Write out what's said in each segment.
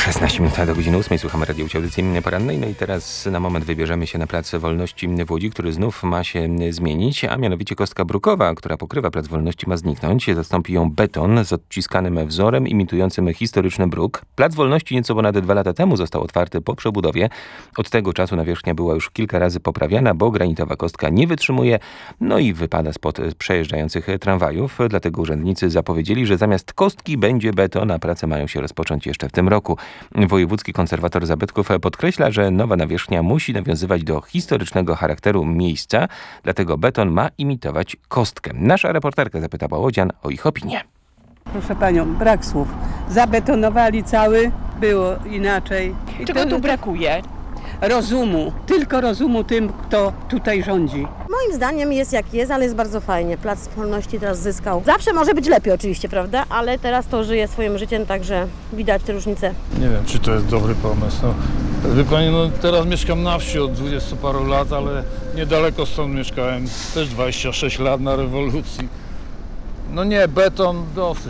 16 minut do godziny 8. Słuchamy radiowej audycji porannej. No i teraz na moment wybierzemy się na Plac Wolności w Łodzi, który znów ma się zmienić, a mianowicie kostka brukowa, która pokrywa Plac Wolności, ma zniknąć. Zastąpi ją beton z odciskanym wzorem imitującym historyczny bruk. Plac Wolności nieco ponad 2 lata temu został otwarty po przebudowie. Od tego czasu nawierzchnia była już kilka razy poprawiana, bo granitowa kostka nie wytrzymuje, no i wypada spod przejeżdżających tramwajów. Dlatego urzędnicy zapowiedzieli, że zamiast kostki będzie beton, a prace mają się rozpocząć jeszcze w tym roku. Wojewódzki konserwator zabytków podkreśla, że nowa nawierzchnia musi nawiązywać do historycznego charakteru miejsca, dlatego beton ma imitować kostkę. Nasza reporterka zapytała łodzian o ich opinię. Proszę panią, brak słów. Zabetonowali cały, było inaczej. Czego tu brakuje? Rozumu. Tylko rozumu tym, kto tutaj rządzi. Moim zdaniem jest jak jest, ale jest bardzo fajnie. Plac Wolności teraz zyskał. Zawsze może być lepiej oczywiście, prawda? Ale teraz to żyje swoim życiem, także widać te różnice. Nie wiem, czy to jest dobry pomysł. Wie pani, teraz mieszkam na wsi od 20 paru lat, ale niedaleko stąd mieszkałem też 26 lat na rewolucji. Nie, beton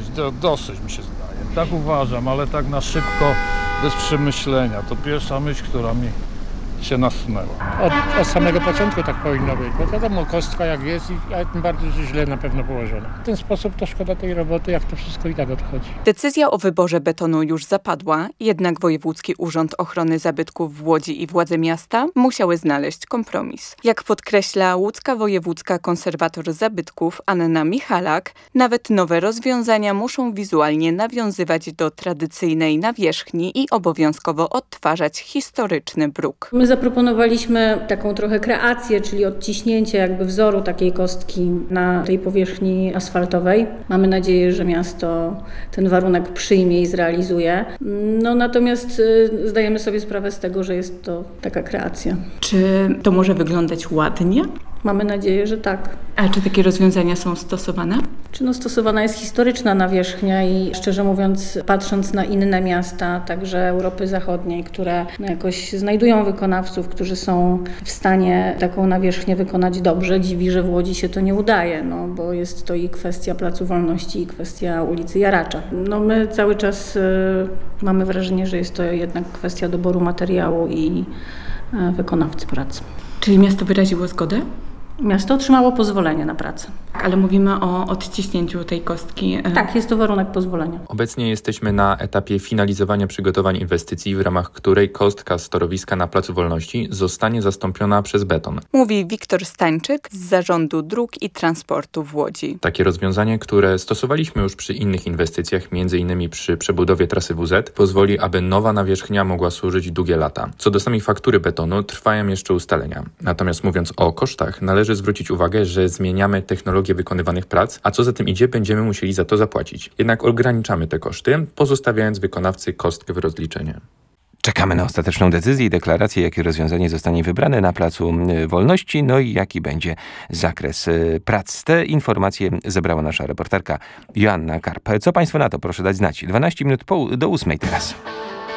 dosyć mi się zdaje. Tak uważam, ale tak na szybko, bez przemyślenia. To pierwsza myśl, która mi się nasunęła. Od samego początku tak powinno być, bo wiadomo, kostka jak jest, a tym bardziej, że źle na pewno położona. W ten sposób to szkoda tej roboty, jak to wszystko i tak odchodzi. Decyzja o wyborze betonu już zapadła, jednak Wojewódzki Urząd Ochrony Zabytków w Łodzi i władze miasta musiały znaleźć kompromis. Jak podkreśla łódzka wojewódzka konserwator zabytków Anna Michalak, nawet nowe rozwiązania muszą wizualnie nawiązywać do tradycyjnej nawierzchni i obowiązkowo odtwarzać historyczny bruk. My zaproponowaliśmy taką trochę kreację, czyli odciśnięcie jakby wzoru takiej kostki na tej powierzchni asfaltowej. Mamy nadzieję, że miasto ten warunek przyjmie i zrealizuje. Natomiast zdajemy sobie sprawę z tego, że jest to taka kreacja. Czy to może wyglądać ładnie? Mamy nadzieję, że tak. A czy takie rozwiązania są stosowane? Stosowana jest historyczna nawierzchnia i szczerze mówiąc, patrząc na inne miasta, także Europy Zachodniej, które jakoś znajdują wykonawców, którzy są w stanie taką nawierzchnię wykonać dobrze, dziwi, że w Łodzi się to nie udaje, bo jest to i kwestia Placu Wolności, i kwestia ulicy Jaracza. My cały czas mamy wrażenie, że jest to jednak kwestia doboru materiału i wykonawcy pracy. Czyli miasto wyraziło zgodę? Miasto otrzymało pozwolenie na pracę. Ale mówimy o odciśnięciu tej kostki. Tak, jest to warunek pozwolenia. Obecnie jesteśmy na etapie finalizowania przygotowań inwestycji, w ramach której kostka z torowiska na Placu Wolności zostanie zastąpiona przez beton. Mówi Wiktor Stańczyk z Zarządu Dróg i Transportu w Łodzi. Takie rozwiązanie, które stosowaliśmy już przy innych inwestycjach, m.in. przy przebudowie trasy WZ, pozwoli, aby nowa nawierzchnia mogła służyć długie lata. Co do samej faktury betonu, trwają jeszcze ustalenia. Natomiast mówiąc o kosztach, należy zwrócić uwagę, że zmieniamy technologię wykonywanych prac, a co za tym idzie, będziemy musieli za to zapłacić. Jednak ograniczamy te koszty, pozostawiając wykonawcy kostkę w rozliczeniu. Czekamy na ostateczną decyzję i deklarację, jakie rozwiązanie zostanie wybrane na Placu Wolności, no i jaki będzie zakres prac. Te informacje zebrała nasza reporterka Joanna Karp. Co Państwo na to? Proszę dać znać. 12 minut do 8 teraz.